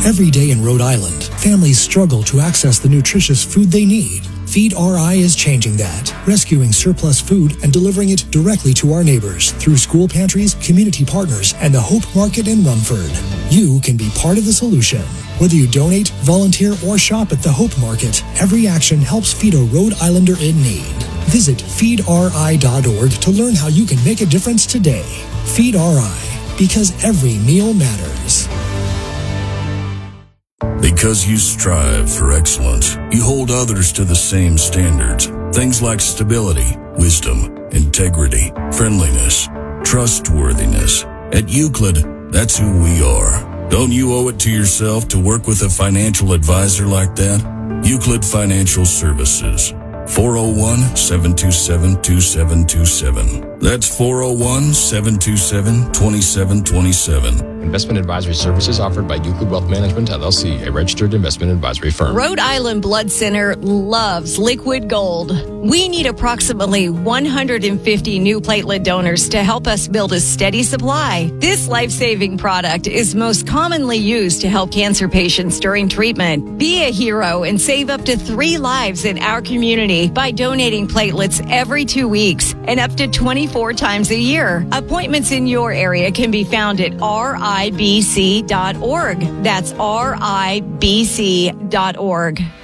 Every day in Rhode Island, families struggle to access the nutritious food they need. Feed RI is changing that, rescuing surplus food and delivering it directly to our neighbors through school pantries, community partners, and the Hope Market in Rumford. You can be part of the solution. Whether you donate, volunteer, or shop at the Hope Market, every action helps feed a Rhode Islander in need. Visit feedri.org to learn how you can make a difference today. Feed RI, because every meal matters. Because you strive for excellence, you hold others to the same standards. Things like stability, wisdom, integrity, friendliness, trustworthiness. At Euclid, that's who we are. Don't you owe it to yourself to work with a financial advisor like that? Euclid Financial Services. 401-727-2727. That's 401-727-2727. Investment advisory services offered by Euclid Wealth Management, LLC, a registered investment advisory firm. Rhode Island Blood Center loves liquid gold. We need approximately 150 new platelet donors to help us build a steady supply. This life-saving product is most commonly used to help cancer patients during treatment. Be a hero and save up to 3 lives in our community by donating platelets every 2 weeks and up to 24 times a year. Appointments in your area can be found at RIBC.org. That's RIBC.org.